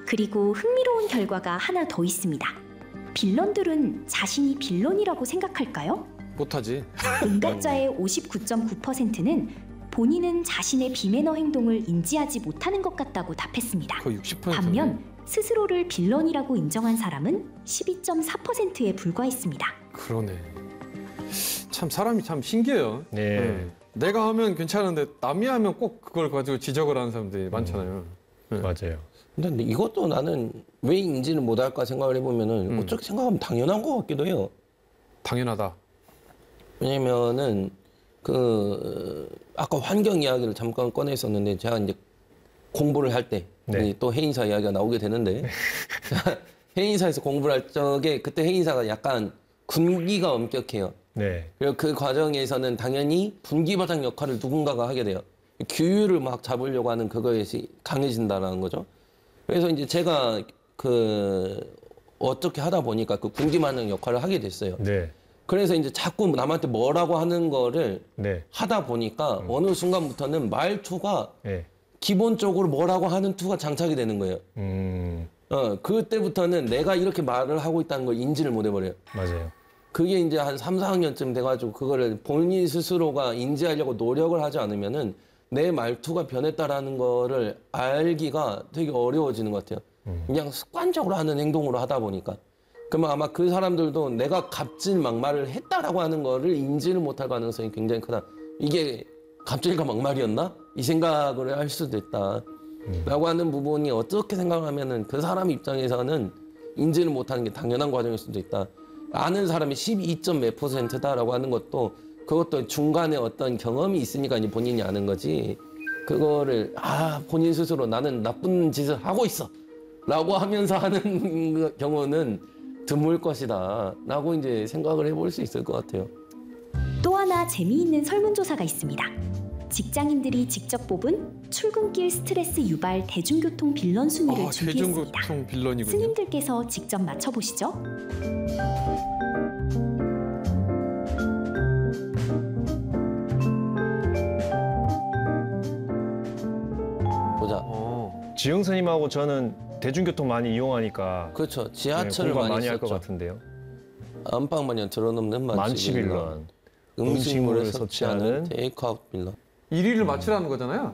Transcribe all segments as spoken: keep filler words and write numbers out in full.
그리고 흥미로운 결과가 하나 더 있습니다. 빌런들은 자신이 빌런이라고 생각할까요? 못하지. 응답자의 오십구 점 구 퍼센트는 본인은 자신의 비매너 행동을 인지하지 못하는 것 같다고 답했습니다. 거의 육십 퍼센트. 반면 스스로를 빌런이라고 인정한 사람은 십이 점 사 퍼센트에 불과했습니다. 그러네. 참 사람이 참 신기해요. 네. 네. 내가 하면 괜찮은데 남이 하면 꼭 그걸 가지고 지적을 하는 사람들이 음. 많잖아요. 네. 맞아요. 근데 이것도 나는 왜 인지를 못할까 생각을 해보면은 음. 어떻게 생각하면 당연한 것 같기도 해요. 당연하다. 왜냐면은 그 아까 환경 이야기를 잠깐 꺼냈었는데 제가 이제 공부를 할 때 네. 또 해인사 이야기가 나오게 되는데 해인사에서 공부를 할 적에 그때 해인사가 약간 군기가 엄격해요. 네. 그리고 그 과정에서는 당연히 분기과장 역할을 누군가가 하게 돼요. 규율을 막 잡으려고 하는 그거에 강해진다는 거죠. 그래서 이제 제가 그 어떻게 하다 보니까 그 군기과장 역할을 하게 됐어요. 네. 그래서 이제 자꾸 남한테 뭐라고 하는 거를 네. 하다 보니까 음. 어느 순간부터는 말투가 네. 기본적으로 뭐라고 하는 투가 장착이 되는 거예요. 음. 어, 그때부터는 내가 이렇게 말을 하고 있다는 걸 인지를 못 해버려요. 맞아요. 그게 이제 한 삼, 사 학년쯤 돼가지고 그거를 본인 스스로가 인지하려고 노력을 하지 않으면은 내 말투가 변했다라는 거를 알기가 되게 어려워지는 것 같아요. 음. 그냥 습관적으로 하는 행동으로 하다 보니까. 그러면 아마 그 사람들도 내가 갑질 막말을 했다라고 하는 거를 인지를 못할 가능성이 굉장히 크다. 이게 갑질과 막말이었나? 이 생각을 할 수도 있다. 음. 라고 하는 부분이 어떻게 생각하면은 그 사람 입장에서는 인지를 못하는 게 당연한 과정일 수도 있다. 아는 사람이 십이 점 몇 퍼센트다라고 하는 것도 그것도 중간에 어떤 경험이 있으니까 이제 본인이 아는 거지. 그거를 아 본인 스스로 나는 나쁜 짓을 하고 있어 라고 하면서 하는 경우는 드물 것이다 라고 이제 생각을 해볼 수 있을 것 같아요. 또 하나 재미있는 설문조사가 있습니다. 직장인들이 직접 뽑은 출근길 스트레스 유발 대중교통 빌런 순위를 아, 준비했습니다. 대중교통 빌런이군요. 스님들께서 직접 맞춰보시죠. 보자. 어. 지영 선생님하고 저는 대중교통 많이 이용하니까 그렇죠. 지하철을 네, 공감 많이 많이 할 것 썼죠. 같은데요. 안방마냥 들어놓는 만취 만취 빌런. 빌런. 음식물을 음식물을 섭취하는 섭취하는 테이크아웃 빌런. 일 위를 맞추라는 거잖아요.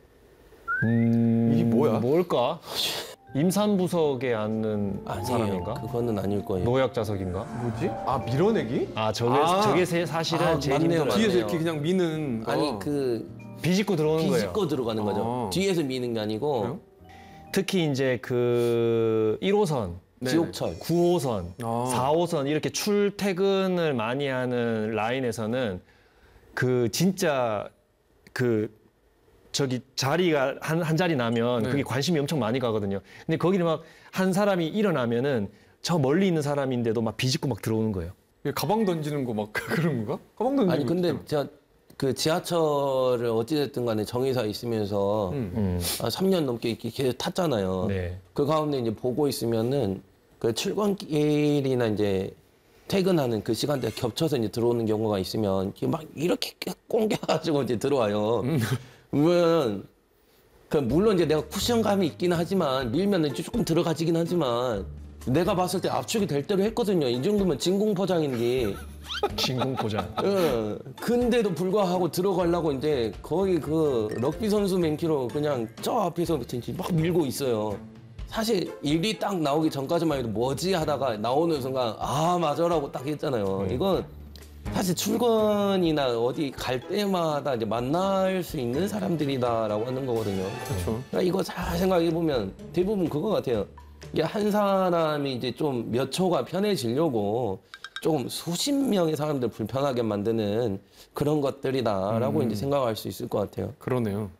음, 이게 뭐야? 뭘까? 임산부석에 앉는 아니에요. 사람인가? 그거는 아닐 거예요. 노약자석인가? 뭐지? 아 밀어내기? 아 저게 아. 저게 세- 사실은 아, 제일 맞네요, 힘들어요. 맞네요. 뒤에서 이렇게 그냥 미는 거. 아니 그 비집고 들어오는 거예요. 비집고 들어가는 거죠. 어. 뒤에서 미는 게 아니고 그래요? 특히 이제 그 일 호선, 네네. 지옥철. 구 호선, 아. 사 호선 이렇게 출퇴근을 많이 하는 라인에서는 그 진짜 그 저기 자리가 한, 한 자리 나면 네. 그게 관심이 엄청 많이 가거든요. 근데 거기는 막 한 사람이 일어나면은 저 멀리 있는 사람인데도 막 비집고 막 들어오는 거예요. 가방 던지는 거 막 그런 건가? 가방 던지는 아니 거 근데 있잖아. 제가 그 지하철을 어찌됐든 간에 정의사에 있으면서 음. 음. 한 삼 년 넘게 이렇게 계속 탔잖아요. 네. 그 가운데 이제 보고 있으면은 그 출근길이나 이제 퇴근하는 그 시간대에 겹쳐서 이제 들어오는 경우가 있으면 이렇게 막 이렇게 꽁겨가지고 이제 들어와요. 그러면 그 물론 이제 내가 쿠션감이 있긴 하지만 밀면 이제 조금 들어가지긴 하지만 내가 봤을 때 압축이 될 대로 했거든요. 이 정도면 진공 포장인데. 진공 포장. 예. 근데도 불구하고 들어가려고 이제 거의 그 럭비 선수 맨키로 그냥 저 앞에서 막 밀고 있어요. 사실 일이 딱 나오기 전까지만 해도 뭐지 하다가 나오는 순간 아 맞아라고 딱 했잖아요. 음. 이건 사실 출근이나 어디 갈 때마다 이제 만날 수 있는 사람들이다라고 하는 거거든요. 그렇죠. 그러니까 이거 잘 생각해 보면 대부분 그거 같아요. 이게 한 사람이 이제 좀 몇 초가 편해지려고 조금 수십 명의 사람들 불편하게 만드는 그런 것들이다라고 음. 이제 생각할 수 있을 것 같아요. 그러네요.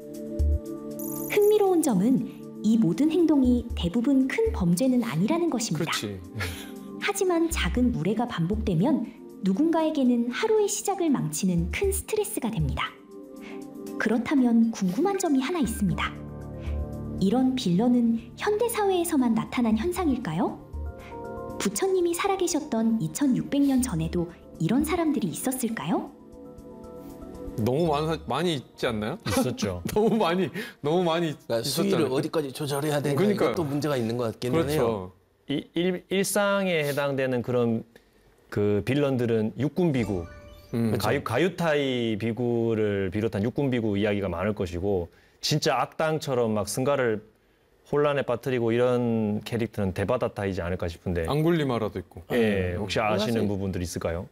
흥미로운 점은 이 모든 행동이 대부분 큰 범죄는 아니라는 것입니다. 그렇지. 하지만 작은 무례가 반복되면 누군가에게는 하루의 시작을 망치는 큰 스트레스가 됩니다. 그렇다면 궁금한 점이 하나 있습니다. 이런 빌런은 현대사회에서만 나타난 현상일까요? 부처님이 살아계셨던 이천육백 년 전에도 이런 사람들이 있었을까요? 너무 많, 많이 있지 않나요? 있었죠. 너무 많이 너무 많이 그러니까 수위를 있었잖아요. 어디까지 조절해야 되냐 그러니까요. 이것도 문제가 있는 것 같기는 해요. 그렇죠. 이, 일, 일상에 해당되는 그런 그 빌런들은 육군 비구, 음, 가유, 가유타이 비구를 비롯한 육군 비구 이야기가 많을 것이고 진짜 악당처럼 막 승가를 혼란에 빠뜨리고 이런 캐릭터는 데바다타이지 않을까 싶은데 앙굴리마라도 있고. 예, 혹시 아시는 사실- 부분들 있을까요?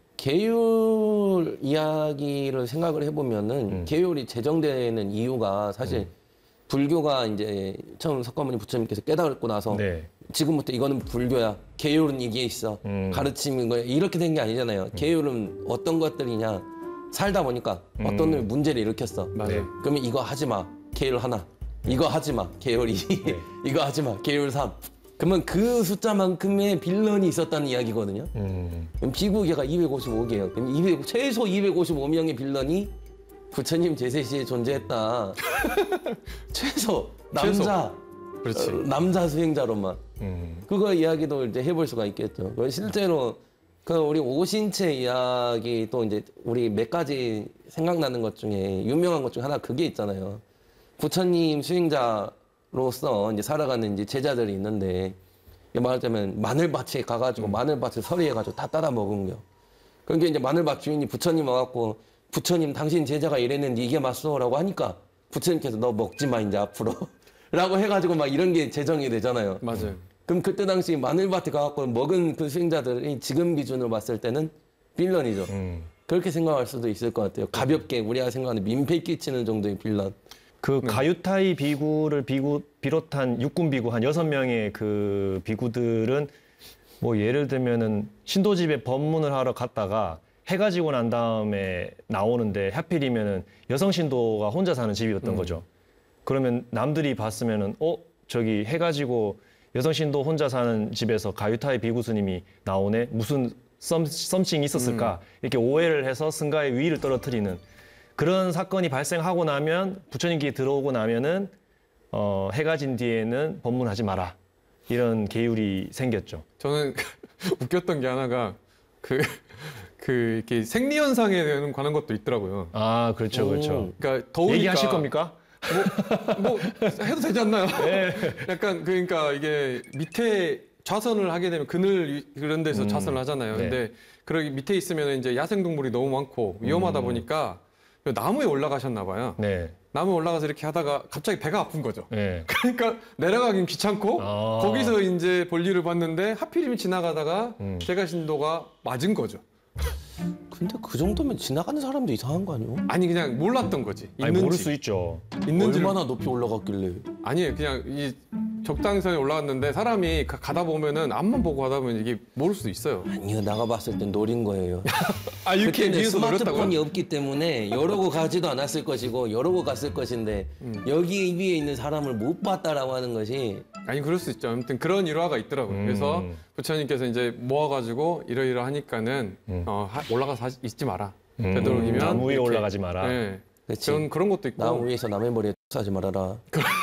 계율 이야기를 생각을 해보면은 음. 계율이 제정되는 이유가 사실 불교가 이제 처음 석가모니 부처님께서 깨달고 나서 네. 지금부터 이거는 불교야. 계율은 이게 있어. 음. 가르침인 거야. 이렇게 된 게 아니잖아요. 계율은 어떤 것들이냐. 살다 보니까 어떤 놈이 문제를 일으켰어. 맞아요. 네. 그러면 이거 하지 마. 계율 하나. 이거 하지 마. 계율 이. 네. 이거 하지 마. 계율 삼. 그러면 그 숫자만큼의 빌런이 있었다는 이야기거든요. 음. 그럼 비구계가 이백오십오 개예요. 그럼 이백, 최소 이백오십오 명의 빌런이 부처님 제세 시에 존재했다. 최소 남자 그렇지. 어, 남자 수행자로만 음. 그거 이야기도 이제 해볼 수가 있겠죠. 그건 실제로 그 우리 오신체 이야기 또 이제 우리 몇 가지 생각나는 것 중에 유명한 것 중에 하나 그게 있잖아요. 부처님 수행자로서 이제 살아가는 이제 제자들이 있는데 말하자면 마늘밭에 가가지고 마늘밭을 서리해가지고 다 따다 먹은 거. 그러니까 이제 마늘밭 주인이 부처님 와갖고 부처님 당신 제자가 이랬는데 이게 맞소라고 하니까 부처님께서 너 먹지 마 이제 앞으로 라고 해가지고 막 이런 게 제정이 되잖아요. 맞아요. 그럼 그때 당시 마늘밭에 가갖고 먹은 그 수행자들이 지금 기준으로 봤을 때는 빌런이죠. 음. 그렇게 생각할 수도 있을 것 같아요. 가볍게 우리가 생각하는 민폐 끼치는 정도의 빌런. 그 가유타이 비구를 비구 비롯한 육군 비구 한 여섯 명의 그 비구들은 뭐 예를 들면은 신도집에 법문을 하러 갔다가 해가 지고 난 다음에 나오는데 하필이면은 여성 신도가 혼자 사는 집이었던 음. 거죠. 그러면 남들이 봤으면은 어 저기 해가 지고 여성 신도 혼자 사는 집에서 가유타이 비구 스님이 나오네 무슨 썸, 썸씽이 있었을까 이렇게 오해를 해서 승가의 위를 떨어뜨리는 그런 사건이 발생하고 나면 부처님께 들어오고 나면은 어, 해가 진 뒤에는 법문하지 마라 이런 계율이 생겼죠. 저는 웃겼던 게 하나가 그, 그 이렇게 생리 현상에 대한 관한 것도 있더라고요. 아 그렇죠, 그렇죠. 그러니까 더우니까 얘기하실 겁니까? 뭐, 뭐 해도 되지 않나요? 네. 약간 그러니까 이게 밑에 좌선을 하게 되면 그늘 그런 데서 음, 좌선을 하잖아요. 네. 근데 그러기 밑에 있으면 이제 야생 동물이 너무 많고 위험하다 음. 보니까 나무에 올라가셨나 봐요. 네, 나무에 올라가서 이렇게 하다가 갑자기 배가 아픈 거죠. 네. 그러니까 내려가긴 귀찮고 아. 거기서 이제 볼일을 봤는데 하필이면 지나가다가 음. 대가신도가 맞은 거죠. 근데 그 정도면 지나가는 사람도 이상한 거 아니에요? 아니 그냥 몰랐던 거지. 아니 있는지. 모를 수 있죠. 있는지 얼마나 높이 올라갔길래. 아니에요. 그냥 이 적당선에 올라갔는데 사람이 가- 가다 보면은 앞만 보고 가다 보면 이게 모를 수도 있어요. 아니요, 나가 봤을 땐 노린 거예요. 아 이렇게 그때는 위에서 스마트폰이 노렸다고요? 없기 때문에 여러고 가지도 않았을 것이고 여러고 갔을 것인데 음. 여기 위에 있는 사람을 못 봤다라고 하는 것이 아니 그럴 수 있죠. 아무튼 그런 일화가 있더라고요. 음. 그래서 부처님께서 이제 모아가지고 이러이러하니까는 음. 어, 하- 올라가서 하- 있지 마라. 음, 되도록이면 나무 위에 이렇게. 올라가지 마라. 네. 그치. 그런 그런 것도 있고 나무 위에서 남의 머리에 하지 말아라.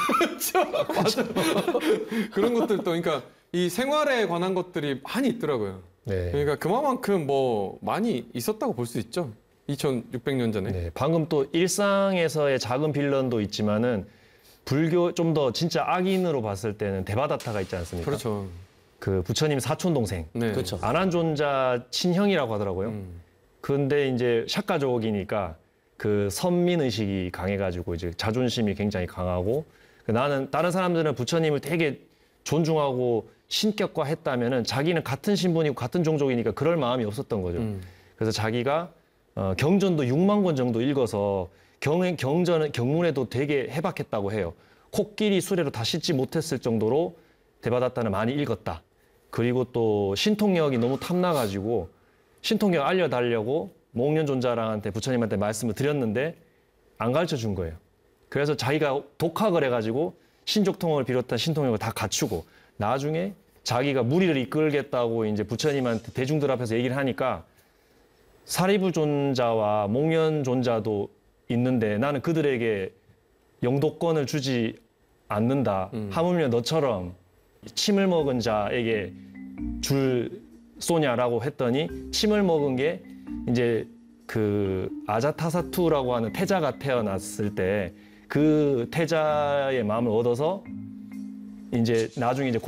그런 것들도 그러니까 이 생활에 관한 것들이 많이 있더라고요. 네. 그러니까 그만큼 뭐 많이 있었다고 볼 수 있죠. 이천육백 년 전에. 네, 방금 또 일상에서의 작은 빌런도 있지만은 불교 좀 더 진짜 악인으로 봤을 때는 데바다타가 있지 않습니까? 그렇죠. 그 부처님 사촌 동생 네. 그렇죠. 아난존자 친형이라고 하더라고요. 음. 근데 이제 샤카족이니까 그 선민 의식이 강해가지고 이제 자존심이 굉장히 강하고 그 나는 다른 사람들은 부처님을 되게 존중하고 신격화 했다면은 자기는 같은 신분이고 같은 종족이니까 그럴 마음이 없었던 거죠. 음. 그래서 자기가 어, 경전도 육만 권 정도 읽어서 경, 경전은 경문에도 되게 해박했다고 해요. 코끼리 수레로 다 싣지 못했을 정도로 데바다타는 많이 읽었다. 그리고 또 신통력이 너무 탐나가지고 신통력 알려달라고 목련존자랑한테 부처님한테 말씀을 드렸는데 안 가르쳐 준 거예요. 그래서 자기가 독학을 해가지고 신족통을 비롯한 신통력을 다 갖추고 나중에 자기가 무리를 이끌겠다고 이제 부처님한테 대중들 앞에서 얘기를 하니까 사리부존자와 목련존자도 있는데 나는 그들에게 영도권을 주지 않는다. 음. 하물며 너처럼 침을 먹은 자에게 줄 쏘냐라고 했더니 침을 먹은 게 이제 그 아자타사투라고 하는 태자가 태어났을 때 그 태자의 마음을 얻어서 이제 나중에 이제